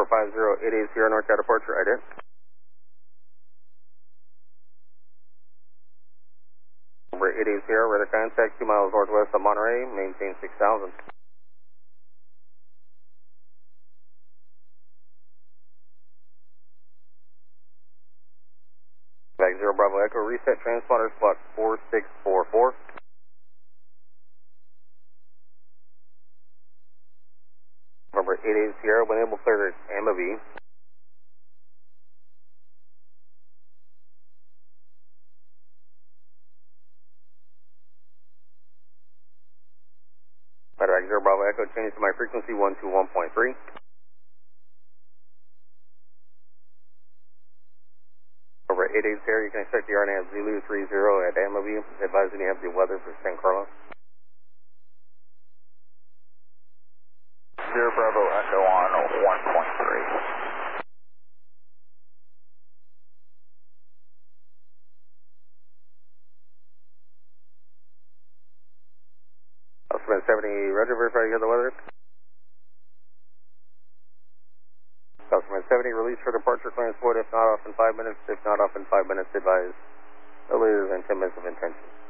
November 5088 Sierra Northbound departure, ident. November 88 Sierra, radar contact 2 miles northwest of Monterey, maintain 6000. Back 0 Bravo Echo, reset transponder slot 4644. November 88 Sierra, when able clear to AMA-V. Back 0 Bravo Echo, change to my frequency 121.3. Over 88 Sierra, you can expect the RNAV Zulu 30 at AMA-V. Advising you have the weather for San Carlos. 0 Bravo Echo on 1.3. Customer 70, Roger, verify you have the weather. Customer 70, release for departure, clearance void, if not off in 5 minutes. If not off in 5 minutes, advise no later than 10 minutes of intention.